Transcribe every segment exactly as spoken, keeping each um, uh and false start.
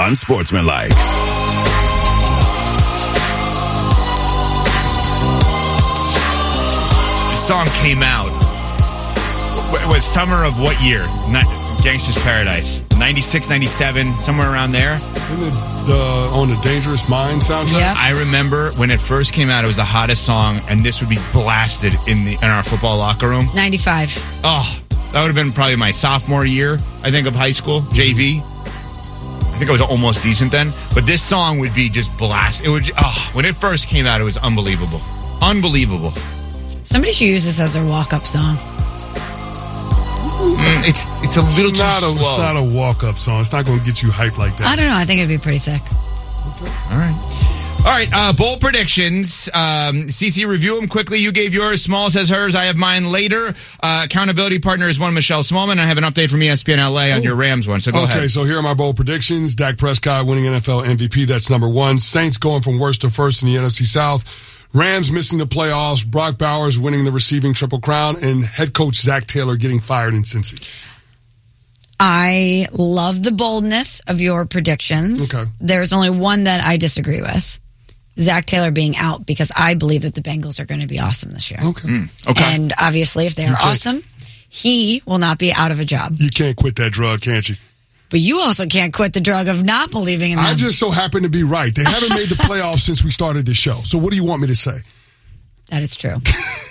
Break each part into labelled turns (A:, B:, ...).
A: unsportsmanlike.
B: The song came out. It was summer of what year? Not Gangsta's Paradise. ninety-six, ninety-seven, somewhere around there.
C: Isn't it uh, on the Dangerous Mind soundtrack?
D: Yeah.
B: I remember when it first came out, it was the hottest song, and this would be blasted in the in our football locker room.
D: ninety-five.
B: Oh, that would have been probably my sophomore year, I think, of high school, J V. I think I was almost decent then. But this song would be just blast. It would. Oh, when it first came out, it was unbelievable. Unbelievable.
D: Somebody should use this as their walk-up song.
B: Mm, it's it's a little
C: It's
B: too
C: not a,
B: slow.
C: it's not a walk-up song. It's not going to get you hyped like that.
D: I don't know. I think it'd be pretty sick.
B: All right. All right, uh, bowl predictions. Um, Cece, review them quickly. You gave yours. Small says hers. I have mine later. Uh, accountability partner is one Michelle Smallman. I have an update from E S P N L A on
D: Ooh.
B: your Rams one, so go
C: okay,
B: ahead.
C: so here are my bold predictions. Dak Prescott winning N F L M V P. That's number one. Saints going from worst to first in the N F C South. Rams missing the playoffs. Brock Bowers winning the receiving triple crown. And head coach Zach Taylor getting fired in Cincy.
D: I love the boldness of your predictions.
C: Okay.
D: There's only one that I disagree with. Zach Taylor being out, because I believe that the Bengals are going to be awesome this year.
C: Okay.
B: Mm, okay.
D: And obviously, if they are
C: You can't-
D: awesome, he will not be out of a job.
C: You can't quit that drug, can't you?
D: But you also can't quit the drug of not believing in them.
C: I just so happen to be right. They haven't made the playoffs since we started this show. So what do you want me to say?
D: That is true.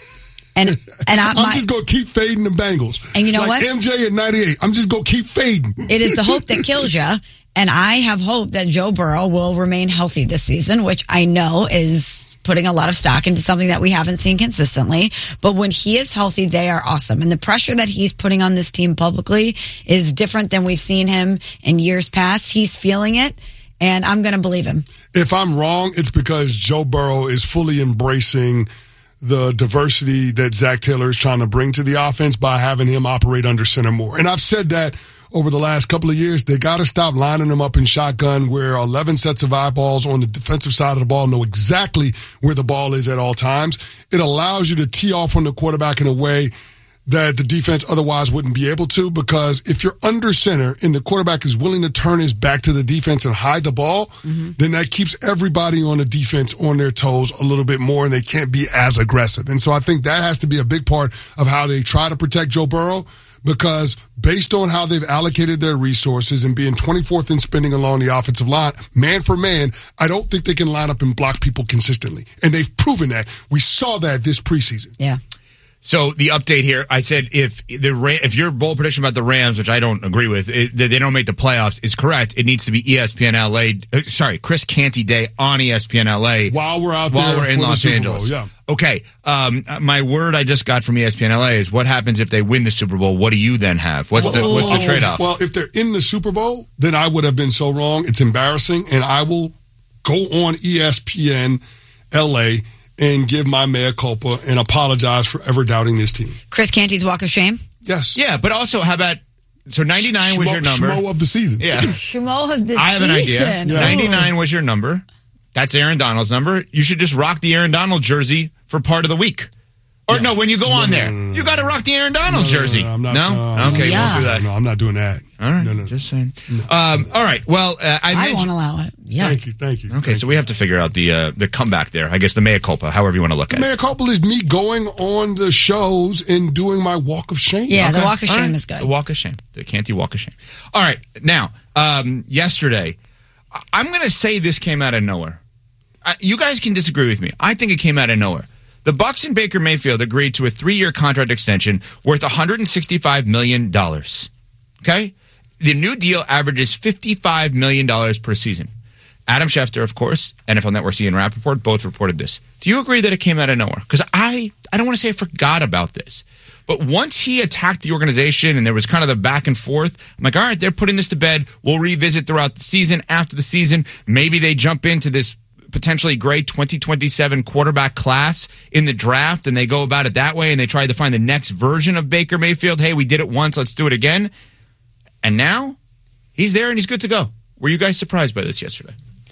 D: And and I,
C: I'm
D: my,
C: just going to keep fading the Bengals.
D: And you know
C: like
D: what?
C: M J in ninety-eight. I'm just going to keep fading.
D: it is the hope that kills you. And I have hope that Joe Burrow will remain healthy this season, which I know is putting a lot of stock into something that we haven't seen consistently. But when he is healthy, they are awesome. And the pressure that he's putting on this team publicly is different than we've seen him in years past. He's feeling it, and I'm going to believe him.
C: If I'm wrong, it's because Joe Burrow is fully embracing the diversity that Zach Taylor is trying to bring to the offense by having him operate under center more. And I've said that over the last couple of years. They got to stop lining them up in shotgun where eleven sets of eyeballs on the defensive side of the ball know exactly where the ball is at all times. It allows you to tee off on the quarterback in a way that the defense otherwise wouldn't be able to, because if you're under center and the quarterback is willing to turn his back to the defense and hide the ball, mm-hmm. then that keeps everybody on the defense on their toes a little bit more, and they can't be as aggressive. And so I think that has to be a big part of how they try to protect Joe Burrow, because based on how they've allocated their resources and being twenty-fourth in spending along the offensive line, man for man, I don't think they can line up and block people consistently. And they've proven that. We saw that this preseason.
D: Yeah.
B: So the update here, I said if the if your bold prediction about the Rams, which I don't agree with, it, that they don't make the playoffs, is correct. It needs to be E S P N L A. Sorry, Chris Canty Day on E S P N L A
C: while we're out
B: while
C: there
B: we're in
C: for
B: Los
C: the Super
B: Angeles.
C: Bowl, yeah.
B: Okay. Um, my word I just got from E S P N L A is, what happens if they win the Super Bowl? What do you then have? What's the what's the trade off?
C: Well, if they're in the Super Bowl, then I would have been so wrong. It's embarrassing, and I will go on E S P N L A and give my mea culpa and apologize for ever doubting this team.
D: Chris Canty's walk of shame?
C: Yes.
B: Yeah, but also, how about, so ninety-nine was
C: Schmo,
B: your number.
C: Schmo of the season.
B: Yeah.
D: Schmo of the
B: I have an idea.
D: season.
C: Yeah.
B: ninety-nine was your number. That's Aaron Donald's number. You should just rock the Aaron Donald jersey for part of the week. Or yeah. no, when you go on there, you got to rock the Aaron Donald
C: no, no,
B: jersey.
C: No, no, I'm not,
B: no?
C: no,
B: okay,
D: yeah.
B: we'll do that.
C: No, I'm not doing that.
B: All right,
C: no, no,
B: just saying.
C: No.
B: Um, all right, well, uh, I,
D: I won't allow it. Yeah.
C: Thank you, thank you.
B: Okay,
C: thank
B: so
C: you.
B: we have to figure out the uh, the comeback there. I guess the mea culpa, however you want to look
C: The
B: at it.
C: mea culpa is me going on the shows and doing my walk of shame.
D: Yeah,
B: Okay.
D: the walk of
B: All
D: shame
B: right.
D: is good.
B: The walk of shame. The Canty walk of shame. All right, now, um, yesterday, I- I'm going to say this came out of nowhere. I, you guys can disagree with me. I think it came out of nowhere. The Bucs and Baker Mayfield agreed to a three-year contract extension worth one hundred sixty-five million dollars. Okay? The new deal averages fifty-five million dollars per season. Adam Schefter, of course, N F L Network's Ian Rappaport, both reported this. Do you agree that it came out of nowhere? Because I, I don't want to say I forgot about this. But once he attacked the organization and there was kind of the back and forth, I'm like, all right, they're putting this to bed. We'll revisit throughout the season, after the season. Maybe they jump into this potentially great twenty twenty-seven quarterback class in the draft, and they go about it that way, and they try to find the next version of Baker Mayfield. Hey, we did it once, let's do it again. And now he's there and he's good to go. Were you guys surprised by this yesterday?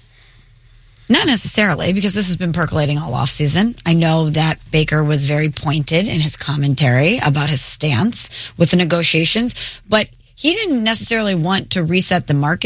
D: Not necessarily, because this has been percolating all offseason. I know that Baker was very pointed in his commentary about his stance with the negotiations, but he didn't necessarily want to reset the market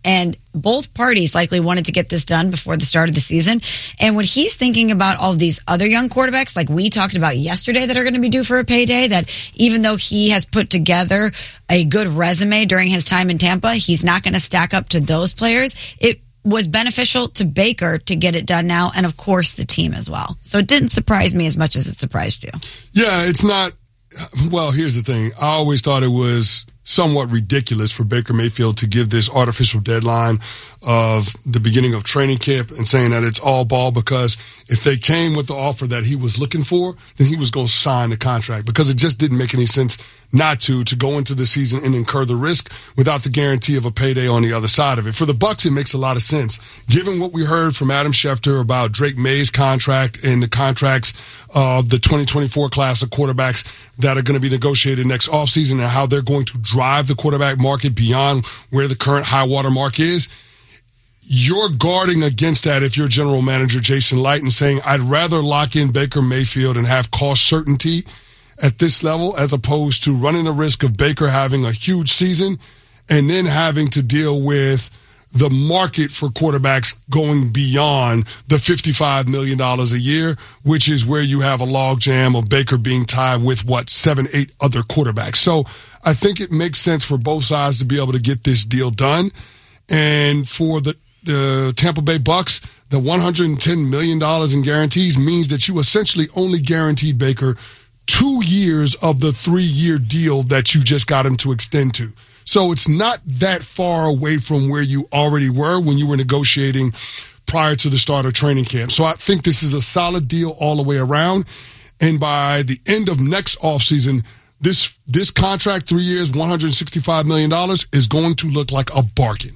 D: And both parties likely wanted to get this done before the start of the season. And when he's thinking about all of these other young quarterbacks, like we talked about yesterday, that are going to be due for a payday, that even though he has put together a good resume during his time in Tampa, he's not going to stack up to those players. It was beneficial to Baker to get it done now, and of course the team as well. So it didn't surprise me as much as it surprised you.
C: Yeah, it's not. Well, here's the thing. I always thought it was somewhat ridiculous for Baker Mayfield to give this artificial deadline of the beginning of training camp and saying that it's all ball, because if they came with the offer that he was looking for, then he was going to sign the contract, because it just didn't make any sense not to, to go into the season and incur the risk without the guarantee of a payday on the other side of it. For the Bucs, it makes a lot of sense. Given what we heard from Adam Schefter about Drake May's contract and the contracts of the twenty twenty-four class of quarterbacks that are going to be negotiated next offseason, and how they're going to drive the quarterback market beyond where the current high water mark is, you're guarding against that if you're general manager Jason Light, and saying, I'd rather lock in Baker Mayfield and have cost certainty at this level, as opposed to running the risk of Baker having a huge season and then having to deal with the market for quarterbacks going beyond the fifty-five million dollars a year, which is where you have a logjam of Baker being tied with, what, seven, eight other quarterbacks. So I think it makes sense for both sides to be able to get this deal done. And for the, the Tampa Bay Bucs, the one hundred ten million dollars in guarantees means that you essentially only guaranteed Baker two years of the three-year deal that you just got him to extend to. So it's not that far away from where you already were when you were negotiating prior to the start of training camp. So I think this is a solid deal all the way around. And by the end of next offseason, this this contract, three years, one hundred sixty-five million dollars, is going to look like a bargain.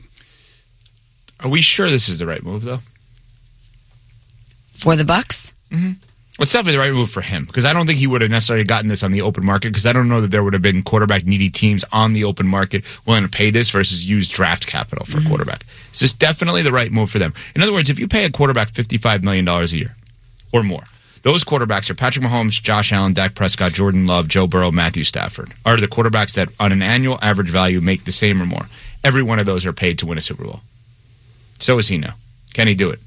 B: Are we sure this is the right move, though?
D: For the Bucs?
B: Mm-hmm. Well, it's definitely the right move for him, because I don't think he would have necessarily gotten this on the open market, because I don't know that there would have been quarterback-needy teams on the open market willing to pay this versus use draft capital for a quarterback. It's just definitely the right move for them. In other words, if you pay a quarterback fifty-five million dollars a year or more, those quarterbacks are Patrick Mahomes, Josh Allen, Dak Prescott, Jordan Love, Joe Burrow, Matthew Stafford, are the quarterbacks that on an annual average value make the same or more. Every one of those are paid to win a Super Bowl. So is he now. Can he do it?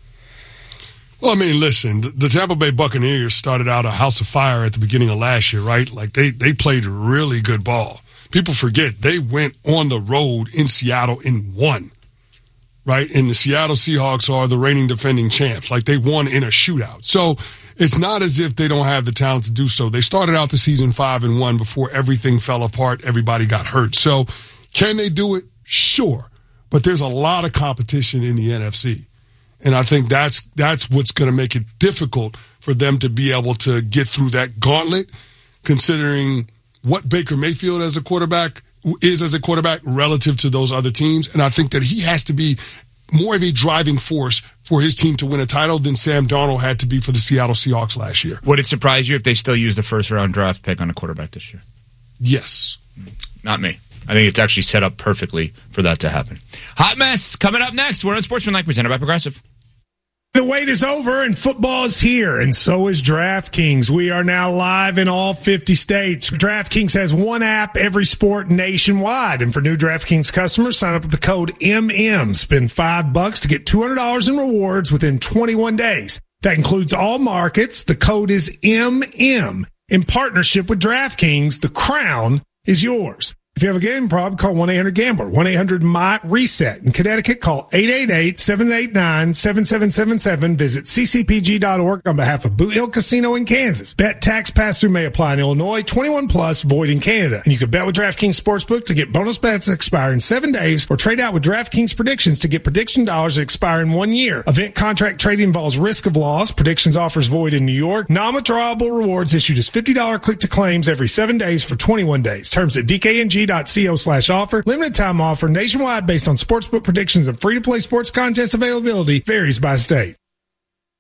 C: Well, I mean, listen, the Tampa Bay Buccaneers started out a house of fire at the beginning of last year, right? Like, they, they played really good ball. People forget they went on the road in Seattle and won, right? And the Seattle Seahawks are the reigning defending champs. Like, they won in a shootout. So it's not as if they don't have the talent to do so. They started out the season five and one before everything fell apart. Everybody got hurt. So can they do it? Sure. But there's a lot of competition in the N F C. And I think that's that's what's going to make it difficult for them to be able to get through that gauntlet, considering what Baker Mayfield as a quarterback is as a quarterback relative to those other teams. And I think that he has to be more of a driving force for his team to win a title than Sam Darnold had to be for the Seattle Seahawks last year.
B: Would it surprise you if they still use the first-round draft pick on a quarterback this year?
C: Yes.
B: Not me. I think it's actually set up perfectly for that to happen. Hot Mess coming up next. We're on Sportsmanlike, presented by Progressive.
A: The wait is over and football is here, and so is DraftKings. We are now live in all fifty states. DraftKings has one app, every sport nationwide. And for new DraftKings customers, sign up with the code M M. Spend five bucks to get two hundred dollars in rewards within twenty-one days. That includes all markets. The code is M M. In partnership with DraftKings, the crown is yours. If you have a gambling problem, call one eight hundred gambler, one eight hundred M Y reset. In Connecticut, call eight eight eight, seven eight nine, seven seven seven seven. Visit c c p g dot org on behalf of Boot Hill Casino in Kansas. Bet tax pass-through may apply in Illinois, twenty-one plus, void in Canada. And you can bet with DraftKings Sportsbook to get bonus bets that expire in seven days, or trade out with DraftKings Predictions to get prediction dollars that expire in one year. Event contract trading involves risk of loss. Predictions offers void in New York. Non-withdrawable rewards issued as fifty dollars click to claims every seven days for twenty-one days. Terms at d k n g dot co slash offer. Limited time offer nationwide based on sportsbook predictions and free-to-play sports contest availability varies by state.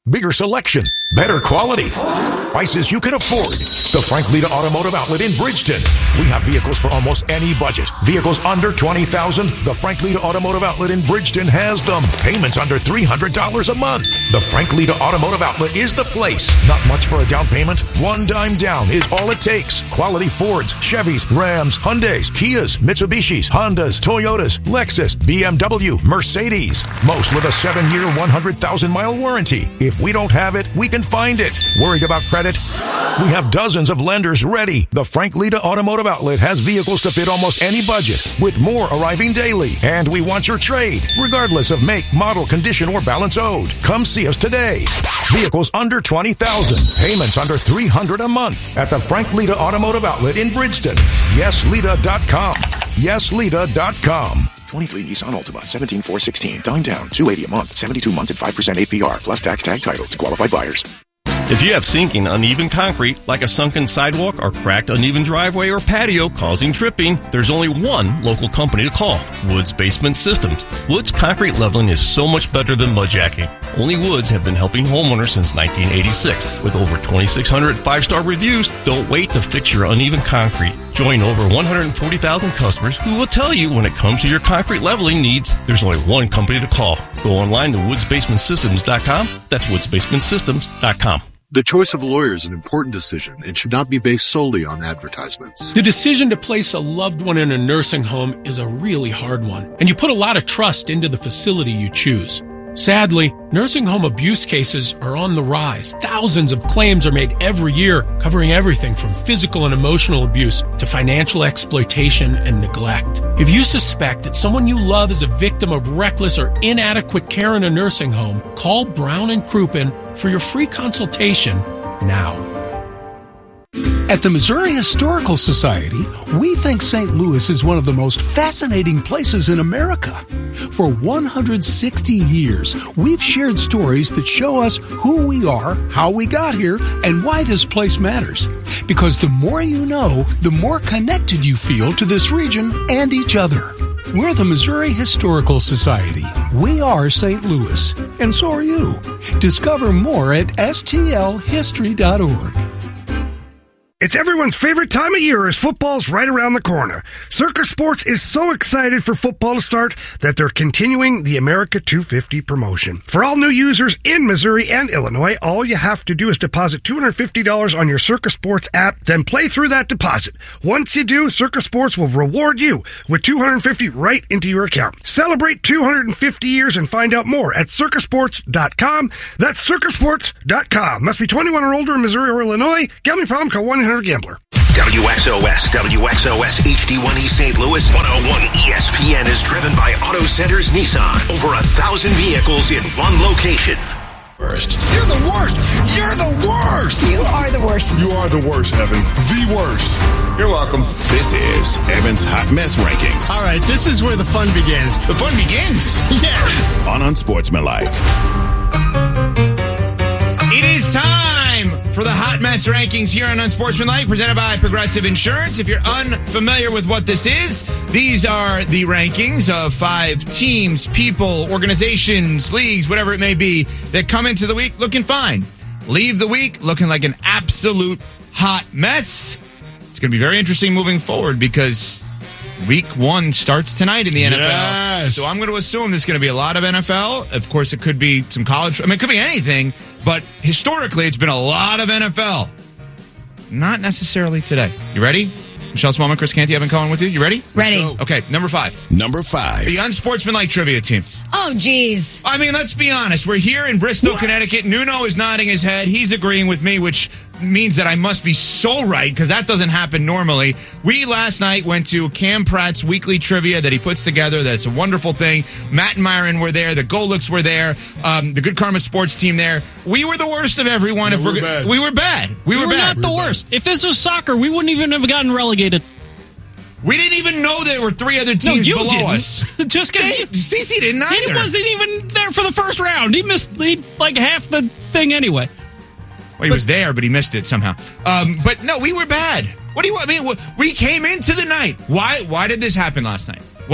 E: Bigger selection, better quality, prices you can afford. The Frank Lita Automotive Outlet in Bridgeton. We have vehicles for almost any budget. Vehicles under twenty thousand dollars. The Frank Lita Automotive Outlet in Bridgeton has them. Payments under three hundred dollars a month. The Frank Lita Automotive Outlet is the place. Not much for a down payment. One dime down is all it takes. Quality Fords, Chevys, Rams, Hyundais, Kias, Mitsubishis, Hondas, Toyotas, Lexus, B M W, Mercedes. Most with a seven-year, one hundred thousand mile warranty. If we don't have it, we can find it. Worried about credit? We have dozens of lenders ready. The Frank Lita Automotive Outlet has vehicles to fit almost any budget, with more arriving daily. And we want your trade, regardless of make, model, condition, or balance owed. Come see us today. Vehicles under twenty thousand dollars. Payments under three hundred dollars a month at the Frank Lita Automotive Outlet in Bridgeton. yes lita dot com. yes lita dot com.
F: twenty-three Nissan Altima, seventeen four sixteen. Dime down, two hundred eighty dollars a month, seventy-two months at five percent A P R, plus tax tag title to qualified buyers.
G: If you have sinking, uneven concrete, like a sunken sidewalk or cracked, uneven driveway or patio causing tripping, there's only one local company to call, Woods Basement Systems. Woods Concrete Leveling is so much better than mudjacking. Only Woods have been helping homeowners since nineteen eighty-six. With over twenty-six hundred five-star reviews, don't wait to fix your uneven concrete. Join over one hundred forty thousand customers who will tell you when it comes to your concrete leveling needs, there's only one company to call. Go online to woods basement systems dot com. That's woods basement systems dot com.
H: The choice of a lawyer is an important decision and should not be based solely on advertisements.
I: The decision to place a loved one in a nursing home is a really hard one, and you put a lot of trust into the facility you choose. Sadly, nursing home abuse cases are on the rise. Thousands of claims are made every year, covering everything from physical and emotional abuse to financial exploitation and neglect. If you suspect that someone you love is a victim of reckless or inadequate care in a nursing home, call Brown and Crouppen for your free consultation now.
J: At the Missouri Historical Society, we think Saint Louis is one of the most fascinating places in America. For one hundred sixty years, we've shared stories that show us who we are, how we got here, and why this place matters. Because the more you know, the more connected you feel to this region and each other. We're the Missouri Historical Society. We are Saint Louis, and so are you. Discover more at S T L history dot org.
K: It's everyone's favorite time of year as football's right around the corner. Circus Sports is so excited for football to start that they're continuing the America two fifty promotion. For all new users in Missouri and Illinois, all you have to do is deposit two hundred fifty dollars on your Circus Sports app, then play through that deposit. Once you do, Circus Sports will reward you with two hundred fifty dollars right into your account. Celebrate two hundred fifty years and find out more at circus sports dot com. That's circus sports dot com. Must be twenty-one or older in Missouri or Illinois. Gambling problem, call one eight hundred gambler.
F: W X O S, W X O S H D one E Saint Louis, one oh one E S P N is driven by Auto Centers Nissan. Over a thousand vehicles in one location.
C: Worst. You're the worst. You're the worst.
D: You are the worst.
C: You are the worst, Evan. The worst.
L: You're welcome. This is Evan's Hot Mess Rankings.
M: All right, this is where the fun begins.
L: The fun begins?
M: Yeah.
L: On Unsportsmanlike.
B: It is time for the Hot Mess Rankings here on Unsportsmanlike, presented by Progressive Insurance. If you're unfamiliar with what this is, these are the rankings of five teams, people, organizations, leagues, whatever it may be, that come into the week looking fine. Leave the week looking like an absolute hot mess. It's going to be very interesting moving forward because week one starts tonight in the N F L.
C: Yes.
B: So I'm going to assume there's going to be a lot of N F L. Of course, it could be some college. I mean, it could be anything. But historically, it's been a lot of N F L. Not necessarily today. You ready? Michelle Smallman, Chris Canty, Evan Cohen with you. You ready?
D: Ready.
B: Okay, number five.
L: Number five.
B: The Unsportsmanlike Trivia Team.
D: Oh, geez.
B: I mean, let's be honest. We're here in Bristol, what? Connecticut. Nuno is nodding his head. He's agreeing with me, which means that I must be so right, because that doesn't happen normally. We last night went to Cam Pratt's weekly trivia that he puts together. That's a wonderful thing. Matt and Myron were there. The Golux were there. Um, the Good Karma Sports team there. We were the worst of everyone.
C: Yeah,
B: if
C: we're
B: we're
C: bad.
B: We were bad. We,
I: We
B: were,
I: were
B: bad.
I: not the worst. If this was soccer, we wouldn't even have gotten relegated.
B: We didn't even know there were three other teams
I: no, you
B: below
I: didn't.
B: us.
I: Just because
B: Cece didn't either.
I: He wasn't even there for the first round. He missed he, like half the thing anyway.
B: Well, he but, was there, but he missed it somehow. Um, but no, we were bad. What do you want? I mean, we came into the night. Why? Why did this happen last night? Why?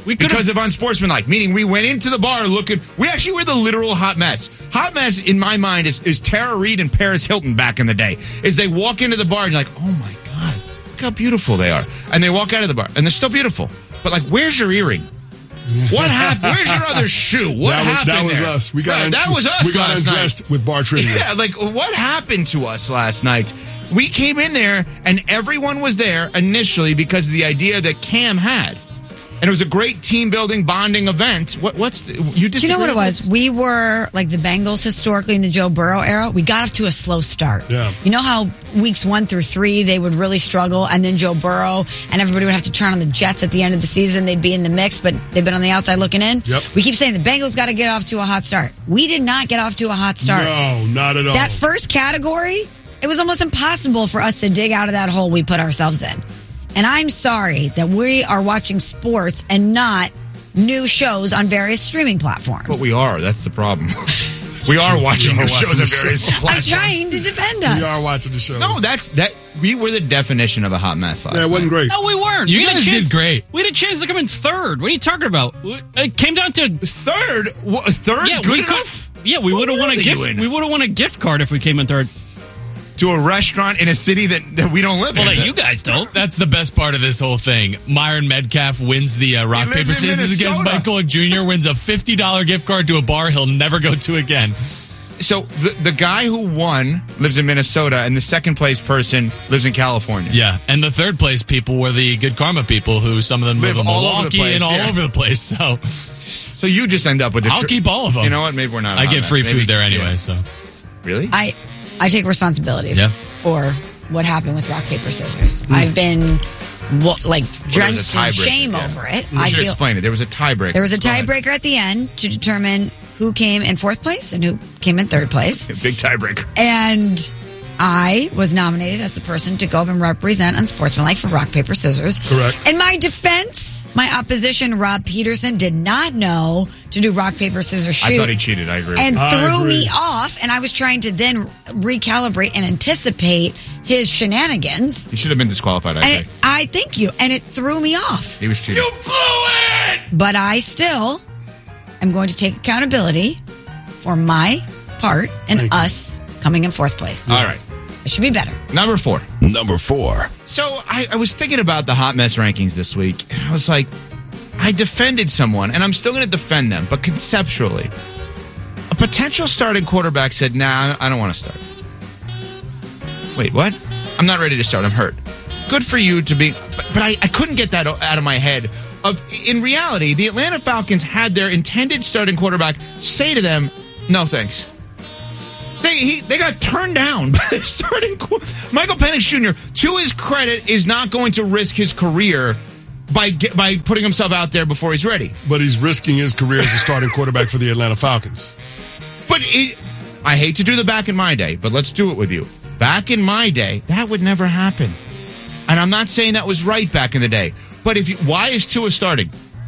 B: We because of unsportsmanlike, meaning we went into the bar looking. We actually were the literal hot mess. Hot mess, in my mind, is, is Tara Reid and Paris Hilton back in the day. Is they walk into the bar and you're like, oh my God, look how beautiful they are. And they walk out of the bar and they're still beautiful. But like, where's your earring? What happened? Where's your other shoe? What
C: that was,
B: happened
C: That was
B: there?
C: us. We got
B: right,
C: un-
B: that was us.
C: We got
B: last
C: undressed
B: night.
C: with bar trivia.
B: Yeah, like what happened to us last night? We came in there and everyone was there initially because of the idea that Cam had. And it was a great team building bonding event. What, what's the, you disagree?
D: Do you know what it
B: with
D: was?
B: this?
D: We were like the Bengals historically in the Joe Burrow era. We got off to a slow start.
C: Yeah.
D: You know how weeks one through three they would really struggle, and then Joe Burrow and everybody would have to turn on the Jets at the end of the season. They'd be in the mix, but they've been on the outside looking in.
C: Yep.
D: We keep saying the Bengals got to get off to a hot start. We did not get off to a hot start.
C: No, not at all.
D: That first category, it was almost impossible for us to dig out of that hole we put ourselves in. And I'm sorry that we are watching sports and not new shows on various streaming platforms.
B: But we are. That's the problem. We are watching
C: We are
B: the shows
C: watching
B: on
C: the
B: various
C: show.
D: I'm
B: platforms.
D: trying to defend us.
C: We are watching the show.
B: No, that's that. We were the definition of a hot mess last
C: Yeah, it wasn't
B: night.
C: great.
N: No, we weren't.
O: You
N: we had a
O: guys
N: chance,
O: did great.
N: We had a chance to come in third. What are you talking about? It came down to
B: Third? What, third's
N: yeah,
B: good
N: we
B: enough?
N: Could, yeah, we
B: What
N: would have won a
B: world are you
N: gift.
B: in?
N: We would have won a gift card if we came in third.
B: To a restaurant in a city that, that we don't live
N: Well,
B: in.
N: that you guys don't.
O: That's the best part of this whole thing. Myron Metcalf wins the uh, rock,
B: He lives
O: paper,
B: in
O: scissors against
B: Minnesota.
O: Michael Junior Wins a fifty dollars gift card to a bar he'll never go to again.
B: So the the guy who won lives in Minnesota, and the second place person lives in California.
O: Yeah, and the third place people were the good karma people who some of them live,
B: Live
O: in
B: all over the
O: Milwaukee
B: place,
O: and all
B: yeah.
O: over the place. So
B: So you just end up with the
O: I'll
B: tr-
O: keep all of them.
B: You know what? Maybe we're not. a
O: I
B: hot
O: get
B: mess.
O: free
B: Maybe-
O: food there anyway.
B: yeah.
O: So
B: Really?
D: I I take responsibility
O: Yeah.
D: for what happened with rock paper scissors. I've been wo- like drenched in
B: tiebreaker,
D: shame
B: yeah.
D: over it.
B: You
D: I
B: should
D: feel
B: explain it. There was a tiebreaker.
D: there was a
B: Go ahead.
D: tiebreaker at the end to determine who came in fourth place and who came in third place.
B: Big tiebreaker.
D: And I was nominated as the person to go up and represent Unsportsmanlike for rock, paper, scissors.
C: Correct.
D: In my defense, my opposition, Rob Peterson, did not know to do rock, paper, scissors, shoot.
B: I thought he cheated. I agree.
D: And
C: I
D: threw
C: agree.
D: me off, and I was trying to then recalibrate and anticipate his shenanigans.
B: He should have been disqualified. I
D: And
B: agree.
D: it, I thank you, and it threw me off.
B: He was cheating. You blew it!
D: But I still am going to take accountability for my part in
C: Thank you.
D: us coming in fourth place.
B: All right.
D: It should be better.
B: Number four.
L: Number four.
B: So I, I was thinking about the hot mess rankings this week, and I was like, I defended someone, and I'm still going to defend them, but conceptually, a potential starting quarterback said, nah, I don't want to start. Wait, what? I'm not ready to start. I'm hurt. Good for you to be, but, but I, I couldn't get that out of my head. Of, in reality, the Atlanta Falcons had their intended starting quarterback say to them, no thanks. They he, they got turned down by their starting qu- Michael Penix Junior, to his credit, is not going to risk his career by get, by putting himself out there before he's ready.
C: But he's risking his career as a starting quarterback for the Atlanta Falcons.
B: But it, I hate to do the back in my day, but let's do it with you. Back in my day, that would never happen. And I'm not saying that was right back in the day. But if you, why is Tua starting?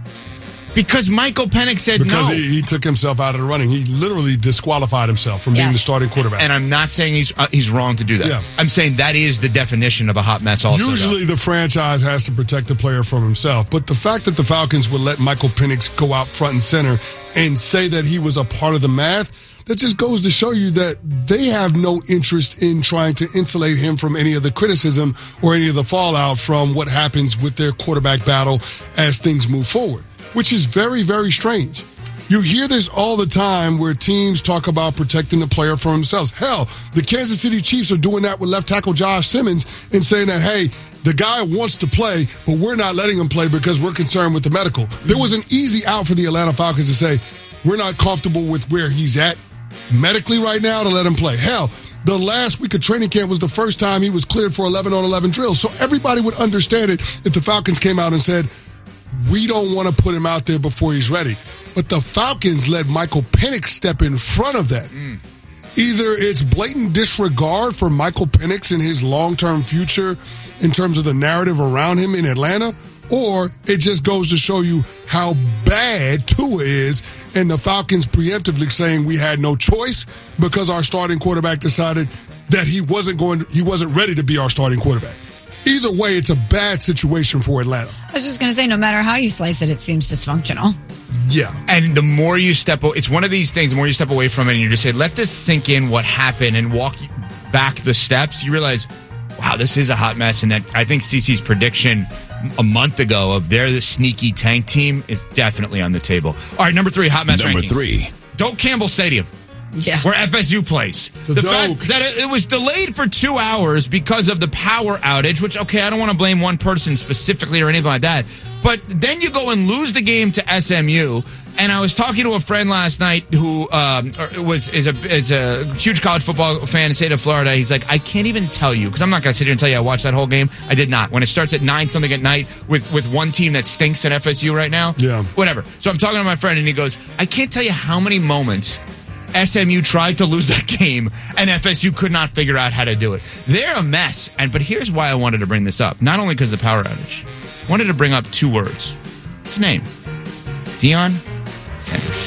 B: Because Michael Penix said
C: Because
B: no.
C: he, he took himself out of the running. He literally disqualified himself from being
D: Yes.
C: the starting quarterback.
B: And I'm not saying he's uh, he's wrong to do that.
C: Yeah.
B: I'm saying that is the definition of a hot mess also.
C: Usually the franchise has to protect the player from himself. But the fact that the Falcons would let Michael Penix go out front and center and say that he was a part of the math, that just goes to show you that they have no interest in trying to insulate him from any of the criticism or any of the fallout from what happens with their quarterback battle as things move forward, which is very, very strange. You hear this all the time where teams talk about protecting the player from themselves. Hell, the Kansas City Chiefs are doing that with left tackle Josh Simmons and saying that, hey, the guy wants to play, but we're not letting him play because we're concerned with the medical. There was an easy out for the Atlanta Falcons to say, we're not comfortable with where he's at medically right now to let him play. Hell, the last week of training camp was the first time he was cleared for eleven on eleven drills. So everybody would understand it if the Falcons came out and said, we don't want to put him out there before he's ready. But the Falcons let Michael Penix step in front of that. Mm. Either it's blatant disregard for Michael Penix and his long-term future in terms of the narrative around him in Atlanta, or it just goes to show you how bad Tua is, and the Falcons preemptively saying we had no choice because our starting quarterback decided that he wasn't going to, he wasn't ready to be our starting quarterback. either way, it's a bad situation for Atlanta.
D: I was just going to say, no matter how you slice it, it seems dysfunctional.
C: Yeah.
B: And the more you step, it's one of these things, the more you step away from it and you just say, let this sink in what happened and walk back the steps, you realize, wow, this is a hot mess. And that I think CeCe's prediction a month ago of they're the sneaky tank team is definitely on the table. All right, number three, hot mess
L: Number
B: rankings.
L: three.
B: Doak Campbell Stadium.
D: Yeah.
B: Where F S U plays.
C: The,
B: the
C: Doak.
B: fact that it, it was delayed for two hours because of the power outage, which, okay, I don't want to blame one person specifically or anything like that. But then you go and lose the game to S M U. And I was talking to a friend last night who um, was is a is a huge college football fan in the state of Florida. He's like, I can't even tell you, because I'm not going to sit here and tell you I watched that whole game. I did not. When it starts at nine something at night with, with one team that stinks at F S U right now,
C: yeah,
B: whatever. So I'm talking to my friend, and he goes, I can't tell you how many moments S M U tried to lose that game, and F S U could not figure out how to do it. They're a mess. And but here's why I wanted to bring this up. Not only because of the power outage. I wanted to bring up two words. His name. Deion Sanders.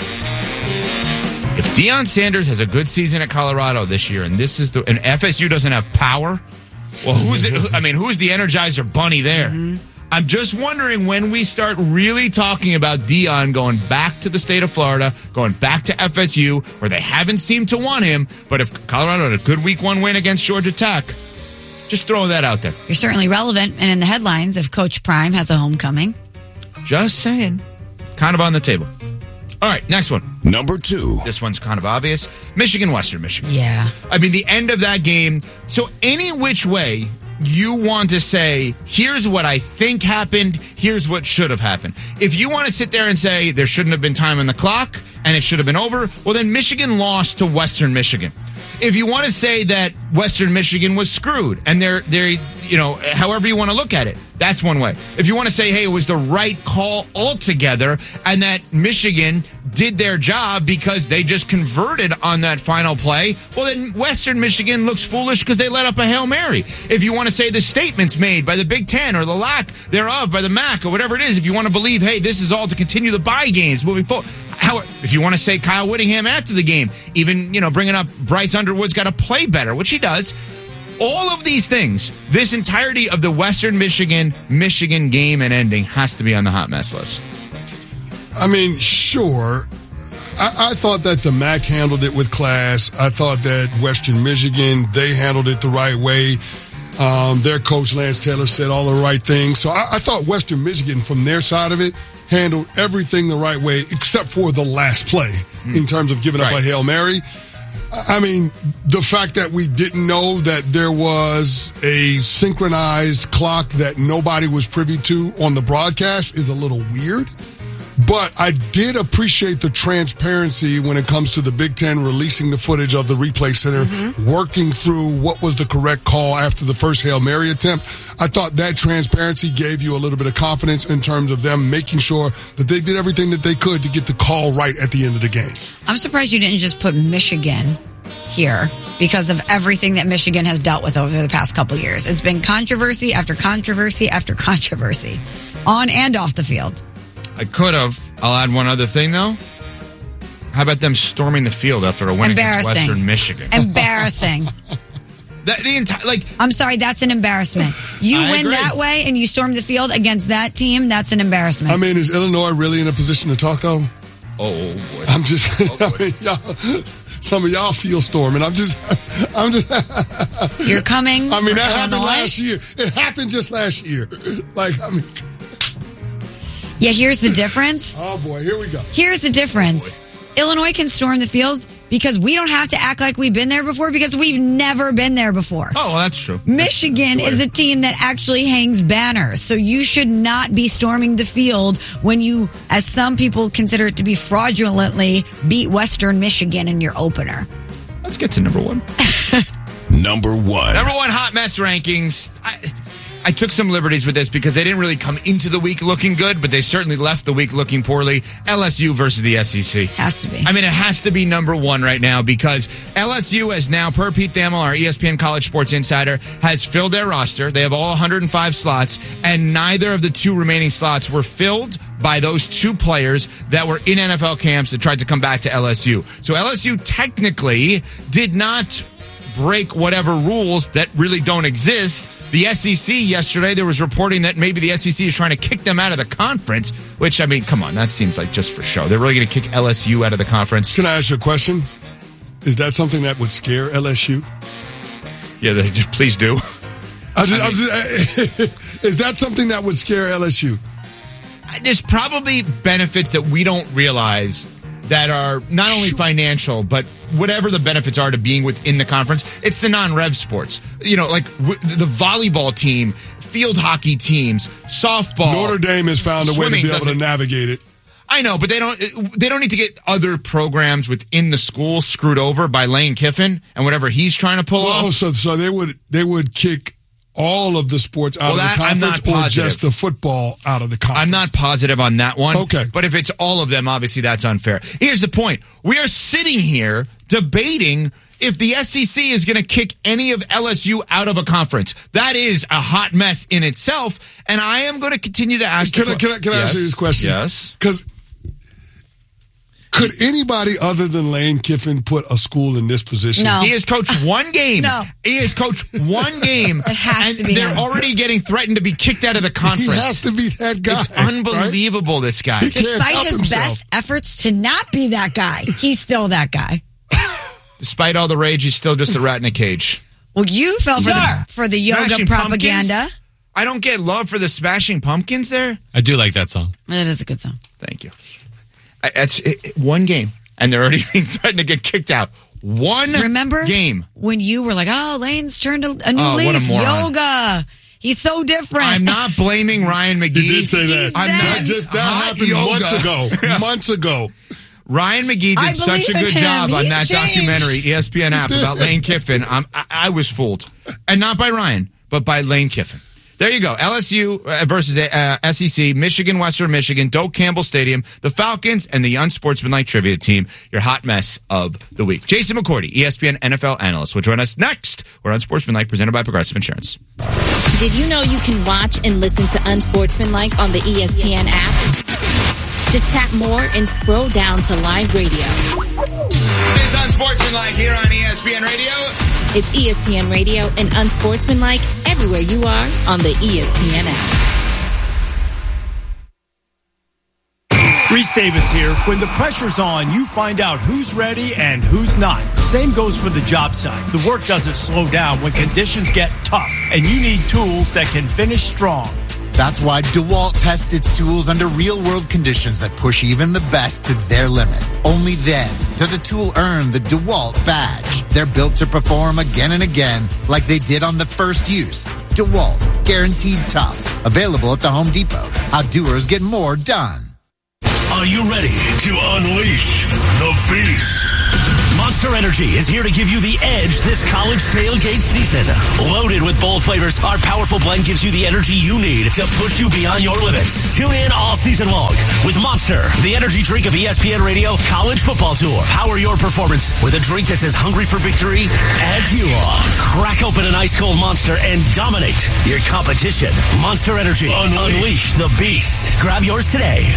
B: If Deion Sanders has a good season at Colorado this year, and this is the and F S U doesn't have power, well, who's it? I mean, who's the Energizer Bunny there? Mm-hmm. I'm just wondering when we start really talking about Deion going back to the state of Florida, going back to F S U, where they haven't seemed to want him. But if Colorado had a good week one win against Georgia Tech, just throw that out there.
D: You're certainly relevant and in the headlines if Coach Prime has a homecoming.
B: Just saying. Kind of on the table. All right, next one.
L: Number two.
B: This one's kind of obvious. Michigan, Western Michigan.
D: Yeah.
B: I mean, the end of that game. So any which way you want to say, here's what I think happened, here's what should have happened. If you want to sit there and say there shouldn't have been time on the clock and it should have been over, well, then Michigan lost to Western Michigan. If you want to say that Western Michigan was screwed and they're, they're, you know, however you want to look at it, that's one way. If you want to say, hey, it was the right call altogether and that Michigan did their job because they just converted on that final play, well, then Western Michigan looks foolish because they let up a Hail Mary. If you want to say the statements made by the Big Ten or the lack thereof by the M A C or whatever it is, if you want to believe, hey, this is all to continue the bye games moving forward. How, if you want to say Kyle Whittingham after the game, even, you know, bringing up Bryce Underwood's got to play better, which he does. All of these things, this entirety of the Western Michigan, Michigan game and ending has to be on the hot mess list.
C: I mean, sure. I, I thought that the M A C handled it with class. I thought that Western Michigan, they handled it the right way. Um, their coach, Lance Taylor, said all the right things. So I, I thought Western Michigan, from their side of it, handled everything the right way except for the last play mm. in terms of giving right. up a Hail Mary. I mean, the fact that we didn't know that there was a synchronized clock that nobody was privy to on the broadcast is a little weird. But I did appreciate the transparency when it comes to the Big Ten releasing the footage of the replay center, mm-hmm. working through what was the correct call after the first Hail Mary attempt. I thought that transparency gave you a little bit of confidence in terms of them making sure that they did everything that they could to get the call right at the end of the game.
D: I'm surprised you didn't just put Michigan here because of everything that Michigan has dealt with over the past couple years. It's been controversy after controversy after controversy on and off the field. I
B: could have. I'll add one other thing, though. How about them storming the field after a win against Western Michigan?
D: Embarrassing.
B: That, the entire, like,
D: I'm sorry, that's an embarrassment. You
B: I
D: win
B: agree.
D: that way and you storm the field against that team, that's an embarrassment.
C: I mean, is Illinois really in a position to talk, though?
B: Oh, boy.
C: I'm just,
B: oh, boy.
C: I mean, y'all, some of y'all feel storming. I'm just, I'm just.
D: You're coming.
C: I mean, that happened
D: Illinois?
C: last year. It happened just last year. Like, I mean.
D: Yeah, here's the difference.
C: Oh, boy, here we go.
D: Here's the difference. Oh, Illinois can storm the field because we don't have to act like we've been there before because we've never been there before.
B: Oh, well, that's true.
D: Michigan
B: that's
D: is a team that actually hangs banners. So you should not be storming the field when you, as some people consider it to be, fraudulently beat Western Michigan in your opener.
B: Let's get to number one.
L: Number one.
B: Number one hot mess rankings. I, I took some liberties with this because they didn't really come into the week looking good, but they certainly left the week looking poorly. L S U versus the S E C.
D: Has to be.
B: I mean, it has to be number one right now because L S U has now, per Pete Thamel, our E S P N College Sports Insider, has filled their roster. They have all one hundred five slots, and neither of the two remaining slots were filled by those two players that were in N F L camps that tried to come back to L S U. So L S U technically did not break whatever rules that really don't exist The S E C yesterday, there was reporting that maybe the S E C is trying to kick them out of the conference, which, I mean, come on, that seems like just for show. They're really going to kick L S U out of the conference.
C: Can I ask you a question? Is that something that would scare L S U?
B: Yeah, they, please do.
C: I just, I mean, I'm just, is that something that would scare L S U?
B: There's probably benefits that we don't realize that are not only financial, but whatever the benefits are to being within the conference. It's the non-rev sports. You know, like w- the volleyball team, field hockey teams, softball.
C: Notre Dame has found a way to be able to navigate it.
B: I know, but they don't they don't need to get other programs within the school screwed over by Lane Kiffin and whatever he's trying to pull
C: well,
B: off.
C: So, so they would they would kick all of the sports out
B: well,
C: of the
B: that,
C: conference,
B: I'm not
C: or just the football out of the conference?
B: I'm not positive on that one.
C: Okay.
B: But if it's all of them, obviously that's unfair. Here's the point. We are sitting here debating if the S E C is going to kick any of L S U out of a conference. That is a hot mess in itself, and I am going to continue to ask...
C: Can I, can I, can I
B: yes.
C: ask you this question?
B: Yes.
C: Because... Could anybody other than Lane Kiffin put a school in this position?
D: No.
B: He has coached one game.
D: No.
B: He has coached one game.
D: It has
B: and
D: to be
B: they're
D: him.
B: already getting threatened to be kicked out of the conference.
C: He has to be that guy.
B: It's unbelievable,
C: right?
B: this guy.
C: He can't
D: Despite
C: help
D: his
C: himself.
D: best efforts to not be that guy, he's still that guy.
B: Despite all the rage, he's still just a rat in a cage.
D: Well, you fell for the, for the yoga
B: Smashing
D: propaganda.
B: Pumpkins? I don't get love for the Smashing Pumpkins there.
O: I do like that song.
D: It is a good song.
B: Thank you. I- It's it, it- one game, and they're already being threatened to get kicked out. One
D: Remember
B: game.
D: when you were like, oh, Lane's turned a, a new
B: Oh, what a
D: leaf.
B: moron.
D: Yoga. He's so different.
B: I'm not blaming Ryan McGee.
C: He did say that.
B: I'm
C: That
B: not
C: just that
B: hot
C: happened
B: yoga.
C: months ago. Months ago.
B: Ryan McGee did
D: I
B: such a
D: believe
B: good
D: in
B: job
D: him.
B: on
D: He's
B: that
D: changed.
B: documentary, E S P N app, about Lane Kiffin. I'm, I, I was fooled. And not by Ryan, but by Lane Kiffin. There you go. L S U versus uh, S E C, Michigan, Western Michigan, Doak Campbell Stadium, the Falcons, and the Unsportsmanlike Trivia Team. Your hot mess of the week. Jason McCourty, E S P N N F L analyst, will join us next. We're Unsportsmanlike, presented by Progressive Insurance.
P: Did you know you can watch and listen to Unsportsmanlike on the E S P N app? Just tap more and scroll down to live radio.
B: This Unsportsmanlike here on E S P N Radio.
P: It's E S P N Radio and Unsportsmanlike everywhere you are on the E S P N app.
Q: Reese Davis here. When the pressure's on, you find out who's ready and who's not. Same goes for the job site. The work doesn't slow down when conditions get tough, and you need tools that can finish strong.
R: That's why DeWalt tests its tools under real-world conditions that push even the best to their limit. Only then does a tool earn the DeWalt badge. They're built to perform again and again like they did on the first use. DeWalt, guaranteed tough. Available at the Home Depot. How doers get more done.
S: Are you ready to unleash the beast? Monster Energy is here to give you the edge this college tailgate season. Loaded with bold flavors, our powerful blend gives you the energy you need to push you beyond your limits. Tune in all season long with Monster, the energy drink of E S P N Radio College Football Tour. Power your performance with a drink that's as hungry for victory as you are. Crack open an ice-cold Monster and dominate your competition. Monster Energy. Unleash, Unleash the beast. Grab yours today.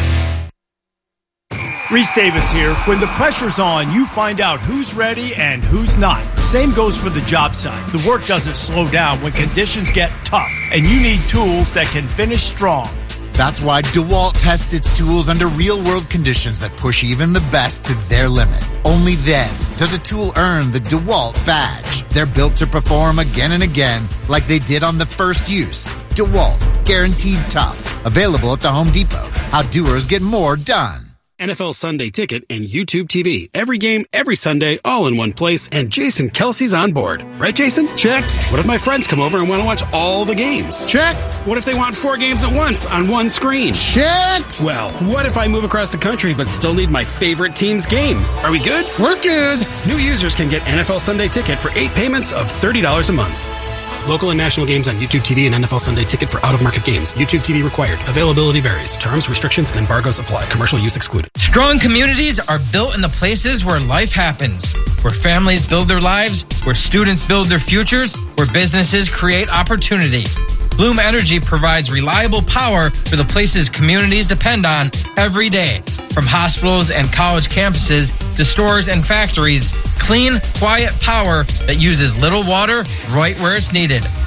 Q: Reese Davis here. When the pressure's on, you find out who's ready and who's not. Same goes for the job site. The work doesn't slow down when conditions get tough, and you need tools that can finish strong.
R: That's why DeWalt tests its tools under real-world conditions that push even the best to their limit. Only then does a tool earn the DeWalt badge. They're built to perform again and again like they did on the first use. DeWalt, guaranteed tough. Available at the Home Depot. How doers get more done.
T: N F L Sunday Ticket and YouTube T V. Every game, every Sunday, all in one place, and Jason Kelsey's on board. Right, Jason?
K: Check.
T: What if my friends come over and want to watch all the games?
K: Check.
T: What if they want four games at once on one screen?
K: Check.
T: Well, what if I move across the country but still need my favorite team's game? Are we good?
K: We're good.
T: New users can get N F L Sunday Ticket for eight payments of thirty dollars a month. Local and national games on YouTube T V and N F L Sunday Ticket for out-of-market games. YouTube T V required. Availability varies. Terms, restrictions, and embargoes apply. Commercial use excluded.
U: Strong communities are built in the places where life happens, where families build their lives, where students build their futures, where businesses create opportunity. Bloom Energy provides reliable power for the places communities depend on every day. From hospitals and college campuses to stores and factories, clean, quiet power that uses little water right where it's needed.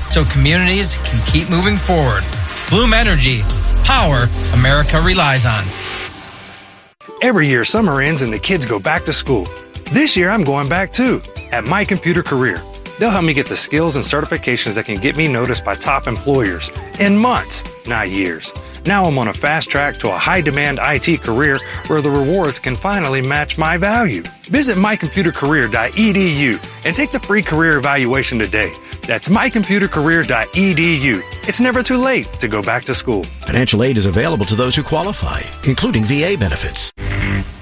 U: so communities can keep moving forward. Bloom Energy, power America relies on.
A: Every year, summer ends and the kids go back to school. This year, I'm going back too, at My Computer Career. They'll help me get the skills and certifications that can get me noticed by top employers in months, not years. Now I'm on a fast track to a high-demand I T career where the rewards can finally match my value. Visit my computer career dot e d u and take the free career evaluation today. That's my computer career dot e d u. It's never too late to go back to school.
E: Financial aid is available to those who qualify, including V A benefits.